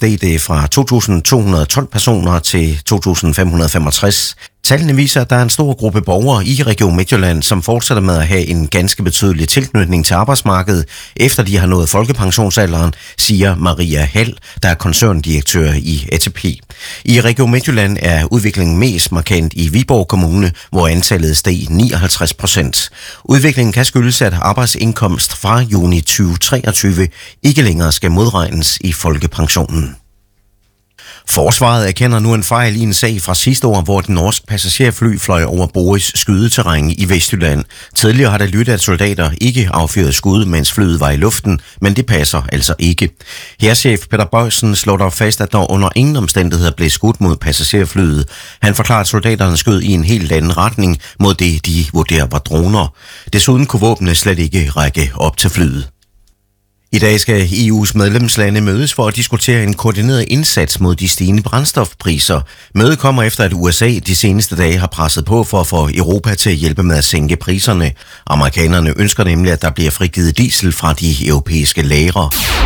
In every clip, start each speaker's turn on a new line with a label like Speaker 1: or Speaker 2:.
Speaker 1: steg det fra 2.212 personer til 2.565. Tallene viser, at der er en stor gruppe borgere i Region Midtjylland, som fortsætter med at have en ganske betydelig tilknytning til arbejdsmarkedet, efter de har nået folkepensionsalderen, siger Maria Hall, der er koncerndirektør i ATP. I Region Midtjylland er udviklingen mest markant i Viborg Kommune, hvor antallet steg 59%. Udviklingen kan skyldes, at arbejdsindkomst fra juni 2023 ikke længere skal modregnes i folkepensionen. Forsvaret erkender nu en fejl i en sag fra sidste år, hvor et norsk passagerfly fløj over Boris skydeterræn i Vestjylland. Tidligere har der lyttet, at soldater ikke affyrede skud, mens flyet var i luften, men det passer altså ikke. Hærchef Peter Bøjsen slår dog fast, at der under ingen omstændigheder blev skudt mod passagerflyet. Han forklarer, at soldaterne skød i en helt anden retning mod det, de vurderer var droner. Desuden kunne våbnene slet ikke række op til flyet. I dag skal EU's medlemslande mødes for at diskutere en koordineret indsats mod de stigende brændstofpriser. Mødet kommer efter, at USA de seneste dage har presset på for at få Europa til at hjælpe med at sænke priserne. Amerikanerne ønsker nemlig, at der bliver frigivet diesel fra de europæiske lagre.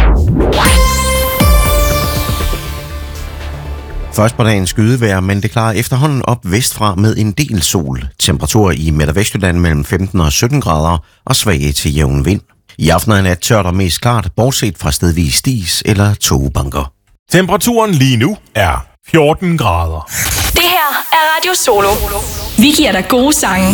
Speaker 1: Først på dagen skydevejr, men det klarer efterhånden op vestfra med en del sol. Temperaturer i Midt- og Vestjylland mellem 15 og 17 grader og svag til jævn vind. I aften er nat tørt og mest klart, bortset fra stedvis dis eller tågebanker.
Speaker 2: Temperaturen lige nu er 14 grader.
Speaker 3: Det her er Radio Solo. Vi giver dig gode sange.